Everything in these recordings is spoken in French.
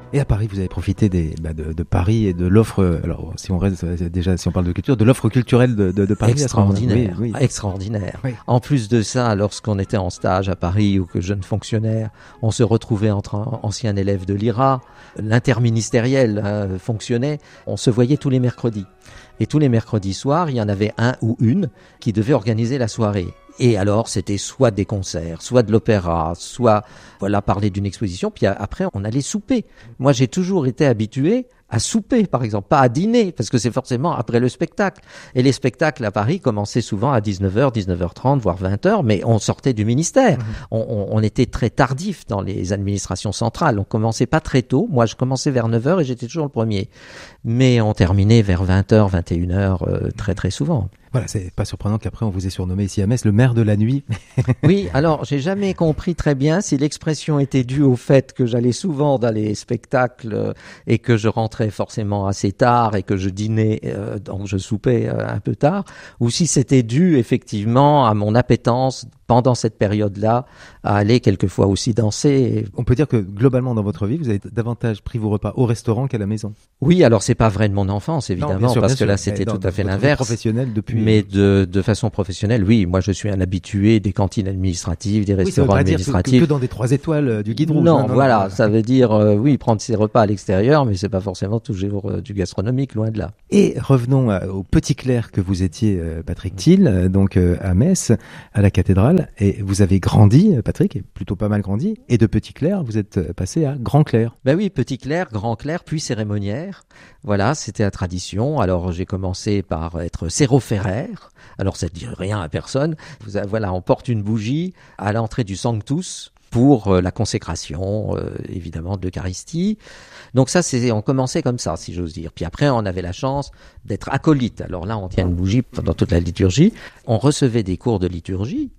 Et à Paris, vous avez profité de Paris et de l'offre. Alors, si on reste déjà, si on parle de culture, de l'offre culturelle de Paris. Extraordinaire, oui. extraordinaire. Oui. En plus de ça, lorsqu'on était en stage à Paris ou que jeune fonctionnaire, on se retrouvait entre anciens élèves de l'IRA, l'interministériel fonctionnait, on se voyait tous les mercredis. Et tous les mercredis soirs, il y en avait un ou une qui devait organiser la soirée. Et alors, c'était soit des concerts, soit de l'opéra, soit parler d'une exposition. Puis après, on allait souper. Moi, j'ai toujours été habitué à souper, par exemple, pas à dîner, parce que c'est forcément après le spectacle. Et les spectacles à Paris commençaient souvent à 19h, 19h30, voire 20h, mais on sortait du ministère. On était très tardif dans les administrations centrales. On commençait pas très tôt. Moi, je commençais vers 9h et j'étais toujours le premier. Mais on terminait vers 20h, 21h, très très souvent. Voilà, c'est pas surprenant qu'après on vous ait surnommé ici à Metz le maire de la nuit. Oui, alors j'ai jamais compris très bien si l'expression était due au fait que j'allais souvent dans les spectacles et que je rentrais forcément assez tard et que je dînais, donc je soupais un peu tard, ou si c'était dû effectivement à mon appétence pendant cette période-là à aller quelquefois aussi danser. On peut dire que globalement dans votre vie, vous avez davantage pris vos repas au restaurant qu'à la maison. Oui, alors c'est pas vrai de mon enfance évidemment, bien sûr, parce bien que là sûr. c'était tout à fait Votre vie l'inverse. Professionnel depuis. Mais de façon professionnelle, oui, moi je suis un habitué des cantines administratives, des restaurants administratifs. Que dans des 3 étoiles du Guide Rouge. Non, ça veut dire oui, prendre ses repas à l'extérieur, mais c'est pas forcément toujours du gastronomique, loin de là. Et revenons au petit clerc que vous étiez, Patrick Thill, donc à Metz, à la cathédrale, et vous avez grandi, Patrick, et plutôt pas mal grandi, et de petit clerc, vous êtes passé à grand clerc. Ben oui, petit clerc, grand clerc, puis cérémoniaire. Voilà, c'était la tradition. Alors j'ai commencé par être sérophéraire. Alors ça ne dit rien à personne. Voilà, on porte une bougie à l'entrée du Sanctus pour la consécration, évidemment, de l'Eucharistie. Donc ça, on commençait comme ça, si j'ose dire. Puis après, on avait la chance d'être acolyte. Alors là, on tient une bougie pendant toute la liturgie. On recevait des cours de liturgie,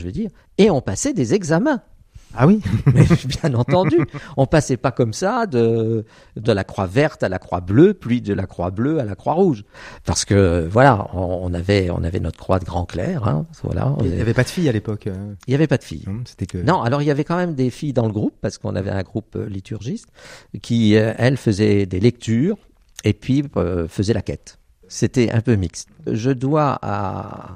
et on passait des examens. Ah oui. Mais bien entendu, on passait pas comme ça de la croix verte à la croix bleue, puis de la croix bleue à la croix rouge, parce que voilà, on avait notre croix de grand clerc. Hein, voilà. Il n'y avait pas de filles à l'époque. Il n'y avait pas de filles. C'était que. Non, alors il y avait quand même des filles dans le groupe, parce qu'on avait un groupe liturgiste qui elles faisaient des lectures et puis faisaient la quête. C'était un peu mixte. Je dois à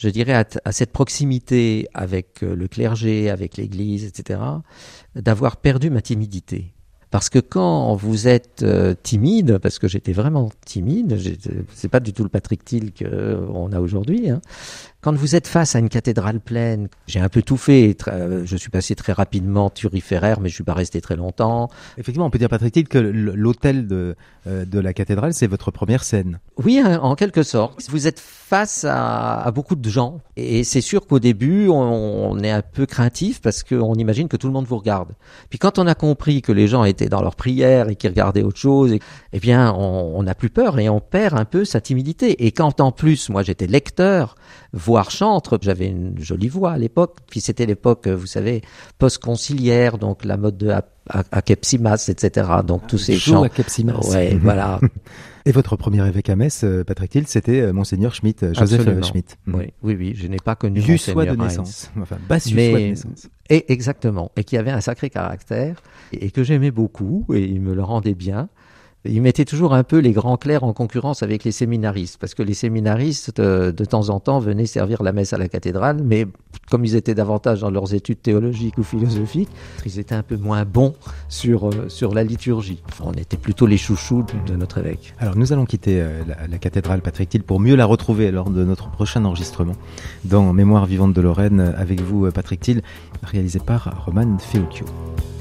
cette proximité avec le clergé, avec l'église, etc., d'avoir perdu ma timidité. Parce que quand vous êtes timide, parce que j'étais vraiment timide, c'est pas du tout le Patrick Thill qu'on a aujourd'hui, hein. Quand vous êtes face à une cathédrale pleine, j'ai un peu tout fait. Je suis passé très rapidement turiféraire, mais je suis pas resté très longtemps. Effectivement, on peut dire, Patrick Thill, que l'hôtel de la cathédrale, c'est votre première scène. Oui, en quelque sorte. Vous êtes face à beaucoup de gens. Et c'est sûr qu'au début, on est un peu craintif parce qu'on imagine que tout le monde vous regarde. Puis quand on a compris que les gens étaient dans leur prière et qu'ils regardaient autre chose, eh bien, on n'a plus peur et on perd un peu sa timidité. Et quand en plus, moi j'étais lecteur, voire chantre, j'avais une jolie voix à l'époque, puis c'était l'époque, vous savez, post-conciliaire, donc la mode de Akepsimas, etc. Donc tous ces chants. Akepsimas. Ouais, voilà. Et votre premier évêque à Metz, Patrick Thill, c'était Monseigneur Schmitt, Joseph Absolument. Schmitt. Oui, je n'ai pas connu Jussois Monseigneur de naissance. Enfin, Bassussois de naissance. Et exactement. Et qui avait un sacré caractère, et que j'aimais beaucoup, et il me le rendait bien. Il mettait toujours un peu les grands clercs en concurrence avec les séminaristes, parce que les séminaristes, de temps en temps, venaient servir la messe à la cathédrale, mais comme ils étaient davantage dans leurs études théologiques ou philosophiques, ils étaient un peu moins bons sur la liturgie. On était plutôt les chouchous de notre évêque. Alors nous allons quitter la cathédrale Patrick Thill pour mieux la retrouver lors de notre prochain enregistrement dans Mémoire vivante de Lorraine avec vous, Patrick Thill, réalisé par Roman Feocchio.